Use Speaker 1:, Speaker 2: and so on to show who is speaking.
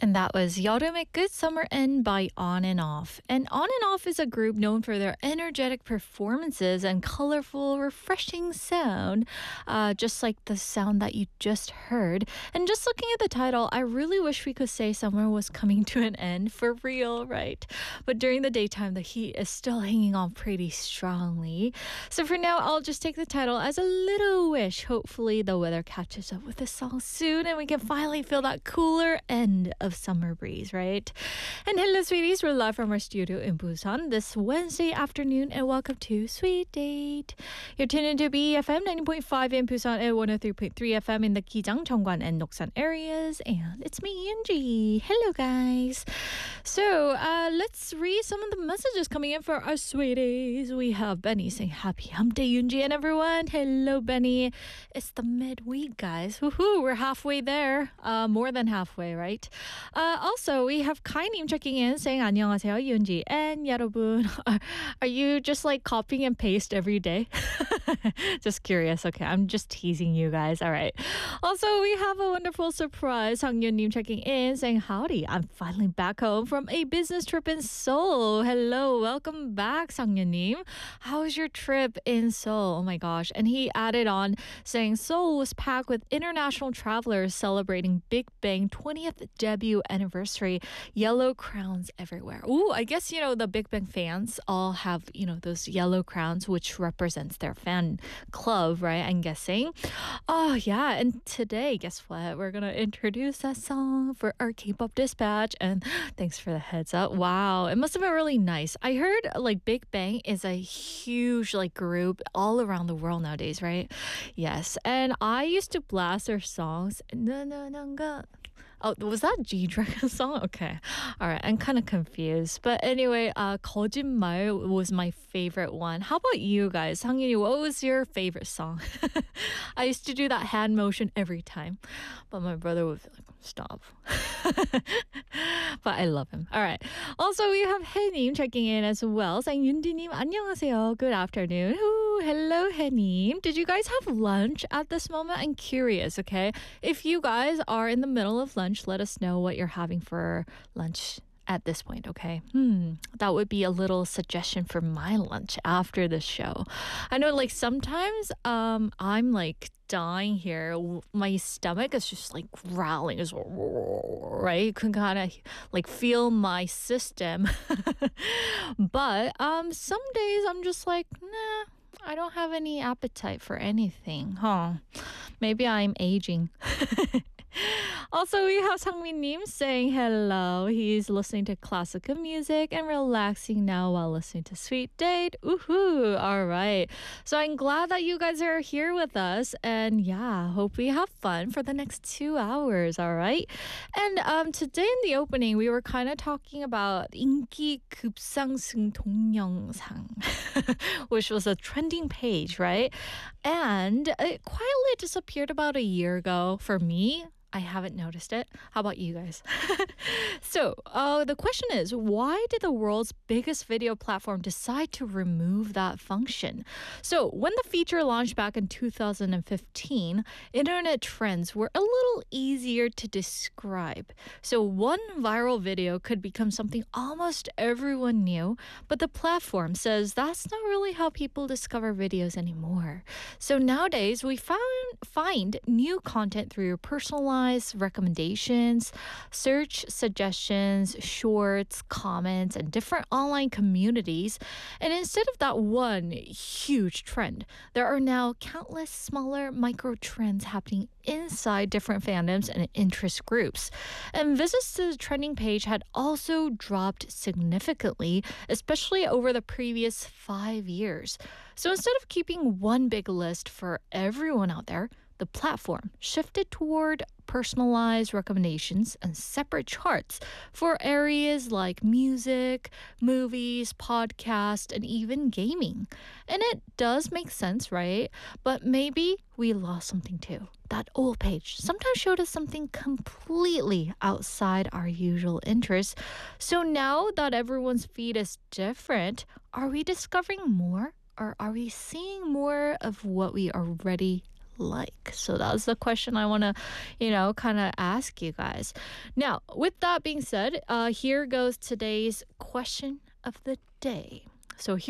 Speaker 1: And that was 여름의 끝, Summer End by On and Off. And On and Off is a group known for their energetic performances and colorful, refreshing sound, just like the sound that you just heard. And just looking at the title, I really wish we could say summer was coming to an end for real, right? But during the daytime, the heat is still hanging on pretty strongly. So for now, I'll just take the title as a little wish. Hopefully, the weather catches up with this song soon and we can finally feel that cooler end of summer breeze, right? And hello, sweeties. We're live from our studio in Busan this Wednesday afternoon, and welcome to Sweet Date. You're tuned into BFM 90.5 in Busan and 103.3 FM in the Gijang, Cheongwan, and Noksan areas. And it's me, Angie. Hello, guys. So let's read some of the messages coming in for our sweeties. We have Benny saying happy hump day, Yoonji, and everyone. Hello, Benny. It's the midweek, guys. Woohoo! We're halfway there. More than halfway, right? Also, we have Kainim checking in saying 안녕하세요, Yoonji and 여러분. Are you just like copying and paste every day? Just curious. Okay, I'm just teasing you guys. All right. Also, we have a wonderful surprise. Hangyun님 checking in saying howdy. I'm finally back home from a business trip in Seoul. Hello, welcome back, Sangyun님. How was your trip in Seoul? Oh my gosh. And he added on saying Seoul was packed with international travelers celebrating Big Bang 20th debut anniversary. Yellow crowns everywhere. Ooh, I guess, the Big Bang fans all have, those yellow crowns, which represents their fan club, right? I'm guessing. Oh, yeah. And today, guess what? We're going to introduce that song for our K-pop dispatch. And thanks for the heads up. Wow. It must have been really nice. I heard Big Bang is a huge group all around the world nowadays, right? Yes. And I used to blast their songs. Oh, was that G-Dragon song? Okay. All right. I'm kind of confused. But anyway, 거짓말 was my favorite one. How about you guys? Hangyuni, what was your favorite song? I used to do that hand motion every time. But my brother would be like, stop. But I love him. All right. Also, we have Henim checking in as well, saying 윤디님 안녕하세요. Good afternoon. Ooh, hello, Henim. Did you guys have lunch at this moment? I'm curious, okay? If you guys are in the middle of lunch, let us know what you're having for lunch at this point, okay? That would be a little suggestion for my lunch after the show. I know sometimes I'm dying here. My stomach is just growling, right? You can kind of feel my system. But some days I'm just nah, I don't have any appetite for anything, huh? Maybe I'm aging. Also, we have Sangmin-nim saying hello. He's listening to classical music and relaxing now while listening to Sweet Date. Woohoo! All right. So I'm glad that you guys are here with us. And yeah, hope we have fun for the next 2 hours. All right. And today in the opening, we were kind of talking about 인기 급상승 동영상, which was a trending page, right? And it quietly disappeared about a year ago for me. I haven't noticed it. How about you guys? So the question is, why did the world's biggest video platform decide to remove that function? So when the feature launched back in 2015, internet trends were a little easier to describe. So one viral video could become something almost everyone knew, but the platform says that's not really how people discover videos anymore. So nowadays, we find new content through your personalized recommendations, search suggestions, shorts, comments, and different online communities. And instead of that one huge trend, there are now countless smaller micro trends happening inside different fandoms and interest groups. And visits to the trending page had also dropped significantly, especially over the previous 5 years. So instead of keeping one big list for everyone out there, the platform shifted toward personalized recommendations and separate charts for areas like music, movies, podcasts, and even gaming. And it does make sense, right? But maybe we lost something too. That old page sometimes showed us something completely outside our usual interests. So now that everyone's feed is different, are we discovering more? Or are we seeing more of what we already like? So that's the question I want to, kind of ask you guys. Now, with that being said, here goes today's question of the day. So here